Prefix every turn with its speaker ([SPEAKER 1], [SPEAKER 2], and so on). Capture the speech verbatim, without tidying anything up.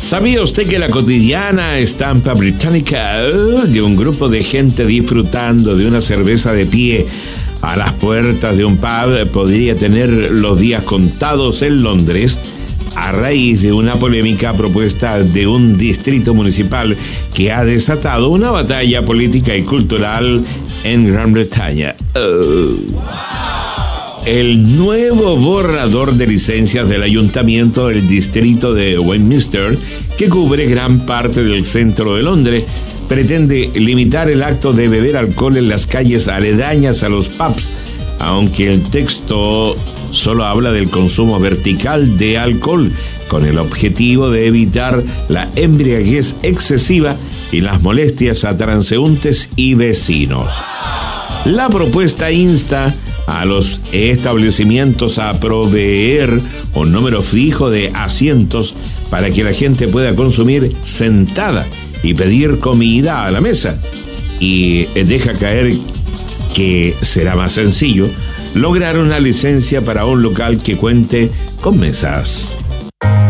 [SPEAKER 1] ¿Sabía usted que la cotidiana estampa británica de un grupo de gente disfrutando de una cerveza de pie a las puertas de un pub podría tener los días contados en Londres a raíz de una polémica propuesta de un distrito municipal que ha desatado una batalla política y cultural en Gran Bretaña? Oh. El nuevo borrador de licencias del Ayuntamiento del Distrito de Westminster, que cubre gran parte del centro de Londres, pretende limitar el acto de beber alcohol en las calles aledañas a los pubs, aunque el texto solo habla del consumo vertical de alcohol, con el objetivo de evitar la embriaguez excesiva y las molestias a transeúntes y vecinos. La propuesta insta a los establecimientos a proveer un número fijo de asientos para que la gente pueda consumir sentada y pedir comida a la mesa. Y deja caer que será más sencillo lograr una licencia para un local que cuente con mesas.